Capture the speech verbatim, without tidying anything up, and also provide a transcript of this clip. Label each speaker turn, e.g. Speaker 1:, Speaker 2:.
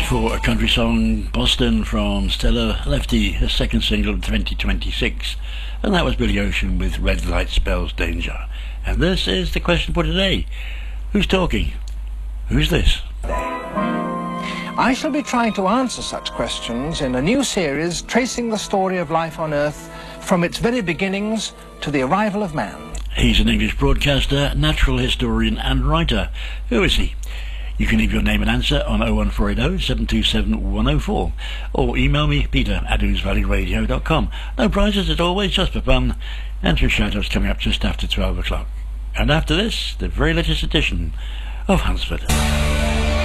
Speaker 1: For a country song, Boston from Stella Lefty, her second single of twenty twenty-six, and that was Billy Ocean with Red Light Spells Danger. And this is the question for today. Who's talking? Who's this?
Speaker 2: I shall be trying to answer such questions in a new series tracing the story of life on Earth from its very beginnings to the arrival of man.
Speaker 1: He's an English broadcaster, natural historian and writer. Who is he? You can leave your name and answer on oh one four eight oh, seven two seven, one oh four or email me, peter at ouse valley radio dot com. No prizes as always, just for fun, and some shout-outs coming up just after twelve o'clock. And after this, the very latest edition of Hunsford.